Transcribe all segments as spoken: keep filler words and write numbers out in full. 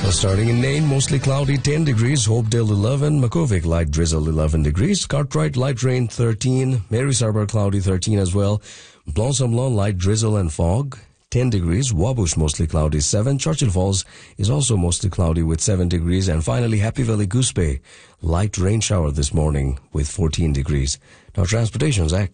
Starting in Nain, mostly cloudy, ten degrees. Hopedale, eleven. Makovic, light drizzle, eleven degrees. Cartwright, light rain, thirteen. Mary's Harbour, cloudy, thirteen as well. Blanc-Sablon, light drizzle and fog, ten degrees. Wabush, mostly cloudy, seven. Churchill Falls is also mostly cloudy with seven degrees. And finally, Happy Valley, Goose Bay, light rain shower this morning with fourteen degrees. Now, transportation, Zach.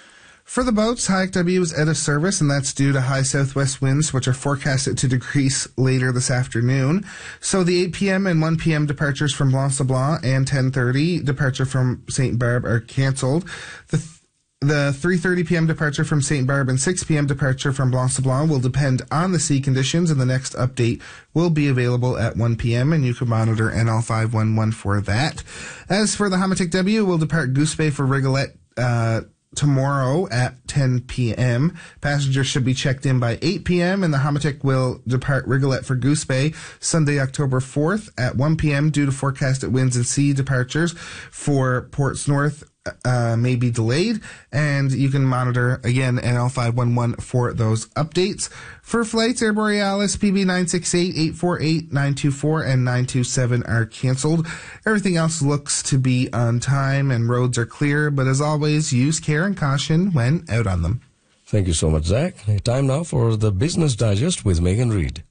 For the boats, Hayek W is out of service, and that's due to high southwest winds, which are forecasted to decrease later this afternoon. So the eight p.m. and one p.m. departures from Blanc-Sablon and ten thirty departure from Saint Barb are canceled. The th- The three thirty p.m. departure from Saint Barb and six p.m. departure from Blanc-Sablon will depend on the sea conditions, and the next update will be available at one p.m., and you can monitor N L five one one for that. As for the Hamatic W, we'll depart Goose Bay for Rigolet uh, tomorrow at ten p.m. Passengers should be checked in by eight p.m., and the Hamatic will depart Rigolet for Goose Bay Sunday, October fourth at one p.m. due to forecasted winds and sea departures for Ports North Uh, may be delayed, and you can monitor, again, N L five one one for those updates. For flights, Air Borealis, P B nine six eight, eight four eight, nine two four, and nine two seven are canceled. Everything else looks to be on time, and roads are clear, but as always, use care and caution when out on them. Thank you so much, Zach. Time now for the Business Digest with Megan Reid.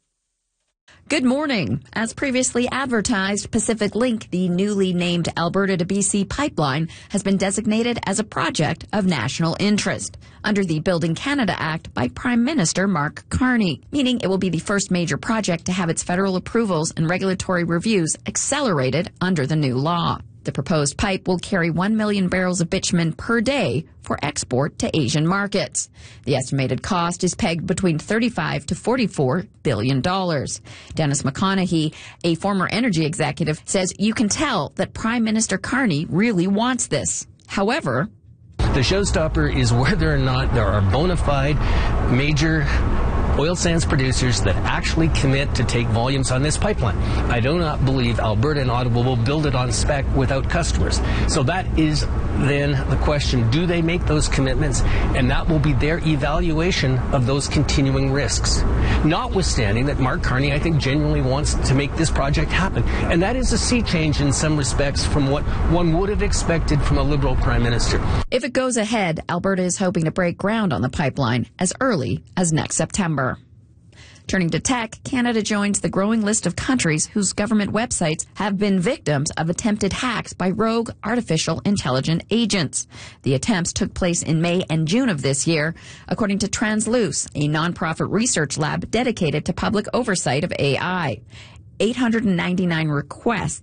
Good morning. As previously advertised, Pacific Link, the newly named Alberta to B C pipeline, has been designated as a project of national interest under the Building Canada Act by Prime Minister Mark Carney, meaning it will be the first major project to have its federal approvals and regulatory reviews accelerated under the new law. The proposed pipe will carry one million barrels of bitumen per day for export to Asian markets. The estimated cost is pegged between thirty-five to forty-four billion dollars. Dennis McConaughey, a former energy executive, says you can tell that Prime Minister Carney really wants this. However, the showstopper is whether or not there are bona fide major oil sands producers that actually commit to take volumes on this pipeline. I do not believe Alberta and Ottawa will build it on spec without customers. So that is then the question, do they make those commitments? And that will be their evaluation of those continuing risks. Notwithstanding that Mark Carney, I think, genuinely wants to make this project happen. And that is a sea change in some respects from what one would have expected from a Liberal Prime Minister. If it goes ahead, Alberta is hoping to break ground on the pipeline as early as next September. Turning to tech, Canada joins the growing list of countries whose government websites have been victims of attempted hacks by rogue artificial intelligence agents. The attempts took place in May and June of this year, according to Transluce, a nonprofit research lab dedicated to public oversight of A I. eight hundred ninety-nine requests